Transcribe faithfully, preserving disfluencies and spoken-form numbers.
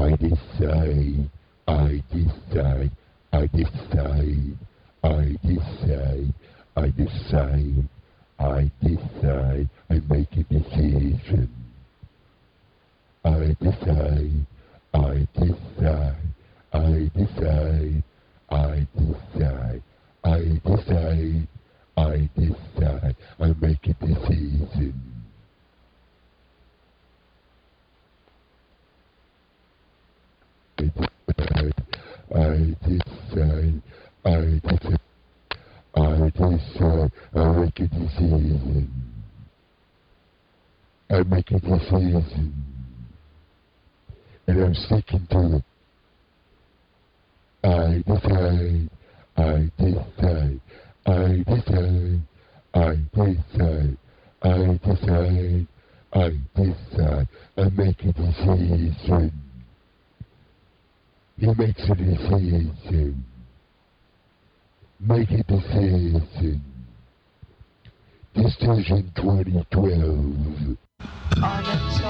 I decide, I decide, I decide, I decide, I decide, I decide, I make a decision. I decide, I decide, I decide, I decide, I decide, I decide, I make a decision. I decide, I decide, I decide, I make a decision. I make a decision. And I'm sticking to it. I decide, I decide, I decide, I decide, I decide, I decide, I make a decision. He makes a decision. Make a decision. Decision twenty twelve.